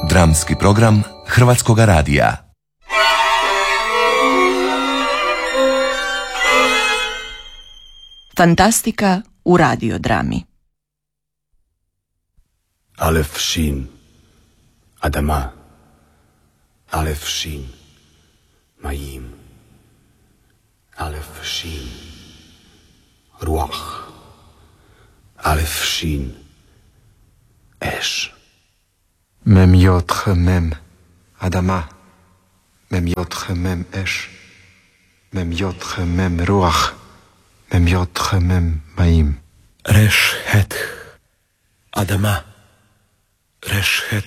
Dramski program Hrvatskoga radija. Fantastika u radiodrami. Alef Shin, Adama, Alef Shin, Mayim, Alef Shin, Ruach, Alef Shin, Esh. Mem Yod Mem, Adama, Mem Yod Mem Esh, Mem Yod Mem Ruach, Mem Yod Mem Mayim. Resh Het, Adama, Resh Het,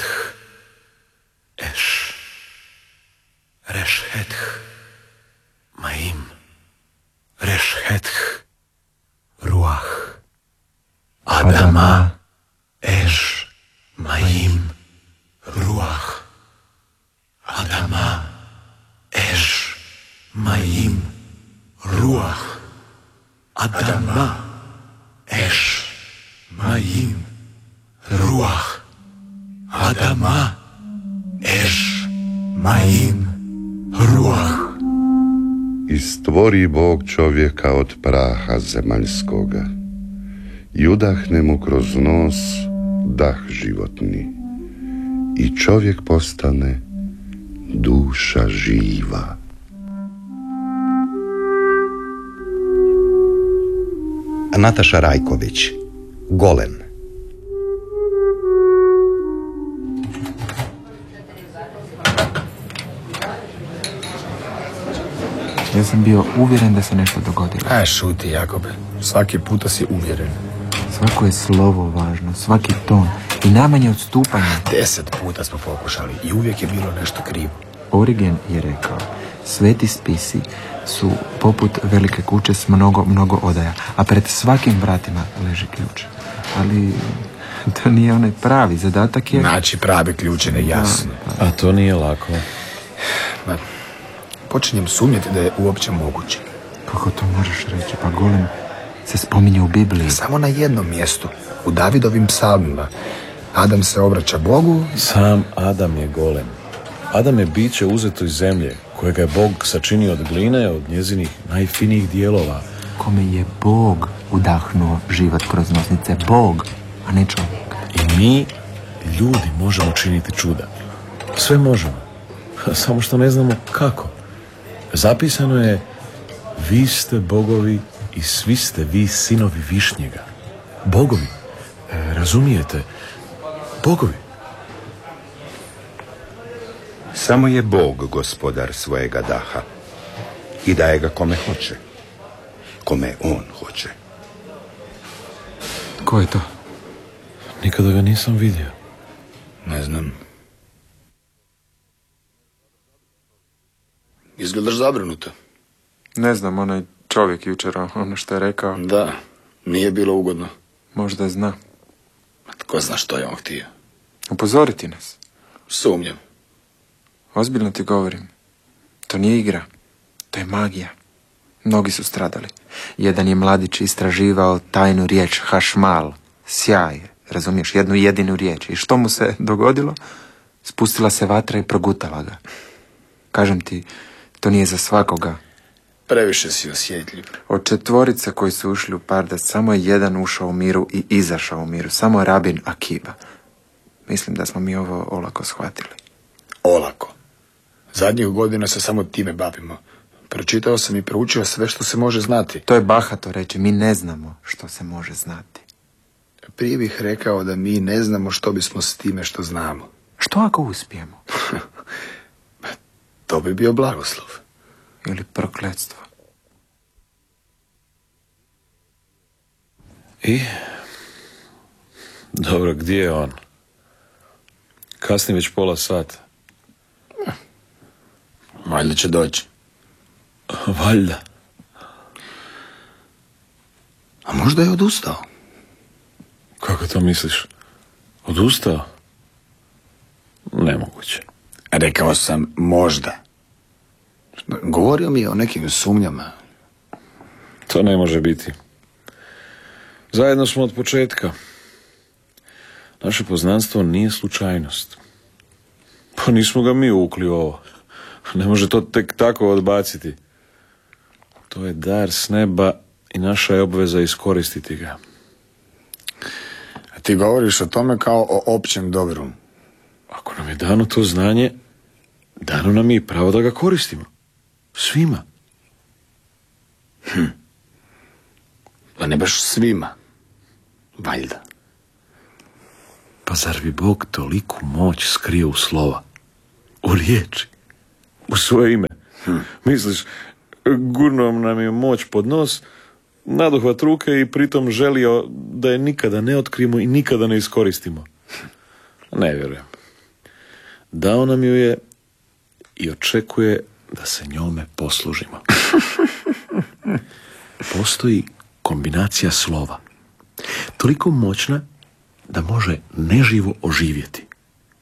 Esh, Resh Het, Mayim, Resh Het, Ruach, Adama, Esh, Mayim, Ruach, Adama, Esh, Mayim, Ruach, Adama, Esh, Mayim, Ruach, Adama, Esh, Mayim, Ruach. I stvori Bog čovjeka od praha zemaljskoga i udahne mu kroz nos dah životni i čovjek postane duša živa. Nataša Rajković, Golem. Ja sam bio uvjeren da se nešto dogodilo. Šuti, Jakobe. Svaki puta si uvjeren. Svako je slovo važno, svaki ton i najmanje odstupanje. 10 puta smo pokušali i uvijek je bilo nešto krivo. Origen je rekao, sveti spisi su poput velike kuće s mnogo odaja, a pred svakim vratima leži ključ. Ali to nije onaj pravi zadatak je... Naći pravi ključ je nejasno. A to nije lako. Počinjem sumnjati da je uopće moguće. Kako to možeš reći? Pa Golem se spominje u Bibliji. Samo na jednom mjestu, u Davidovim psalmima. Adam se obraća Bogu. Sam Adam je Golem. Adam je biće uzeto iz zemlje, kojega je Bog sačinio od gline, od njezinih najfinijih dijelova. Kome je Bog udahnuo život kroz nosnice. Bog, a ne čovjek. I mi, ljudi, možemo činiti čuda. Sve možemo. Samo što ne znamo kako. Zapisano je: vi ste bogovi i svi ste vi sinovi Višnjega. Bogovi. Razumijete? Bogovi. Samo je Bog gospodar svojega daha i daje ga kome hoće, kome on hoće. Ko je to? Nikada ga nisam vidio. Ne znam. Izgledaš zabrinuto. Ne znam, onaj čovjek jučer, ono što je rekao. Da, nije bilo ugodno. Možda zna. Tko zna što je on htio? Upozoriti nas. Sumnjam. Ozbiljno ti govorim. To nije igra. To je magija. Mnogi su stradali. Jedan je mladić istraživao tajnu riječ hašmal. Sjaj, razumiješ, jednu jedinu riječ. I što mu se dogodilo? Spustila se vatra i progutala ga. Kažem ti, to nije za svakoga. Previše si osjetljiv. Od 4 koji su ušli u Pardes, samo je jedan ušao u miru i izašao u miru. Samo rabin Akiba. Mislim da smo mi ovo olako shvatili. Olako. Zadnjih godina se samo time bavimo. Pročitao sam i proučio sve što se može znati. To je bahato reći, mi ne znamo što se može znati. Prije bih rekao da mi ne znamo što bismo s time što znamo. Što ako uspijemo? To bi bio blagoslov. Ili prokletstvo. I? Dobro, gdje je on? Kasni već pola sata. Valjda će doći. Valjda. A možda je odustao. Kako to misliš? Odustao? Nemoguće. Rekao sam možda. Govorio mi je o nekim sumnjama. To ne može biti. Zajedno smo od početka. Naše poznanstvo nije slučajnost. Pa nismo ga mi uvukli u ovo. Ne može to tek tako odbaciti. To je dar s neba i naša je obveza iskoristiti ga. A ti govoriš o tome kao o općem dobru. Ako nam je dano to znanje, dano nam je i pravo da ga koristimo. Svima. Pa ne baš svima. Valjda. Pa zar bi Bog toliku moć skrio u slova? U riječi? U svoje ime? Misliš, gurnuo nam je moć pod nos, nadohvat ruke i pritom želio da je nikada ne otkrijemo i nikada ne iskoristimo? Ne vjerujem. Dao nam ju je i očekuje da se njome poslužimo. Postoji kombinacija slova, toliko moćna da može neživo oživjeti.